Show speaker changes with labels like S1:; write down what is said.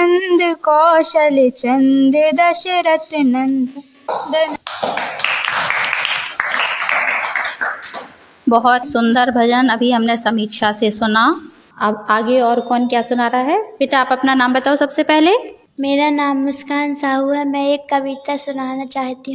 S1: नंद कौशल चंद दशरथ नंदन।
S2: बहुत सुंदर भजन अभी हमने समीक्षा से सुना। अब आगे और कौन क्या सुना रहा है? बेटा आप अपना नाम बताओ सबसे पहले।
S3: मेरा नाम मुस्कान साहू है। मैं एक कविता सुनाना चाहती हूँ।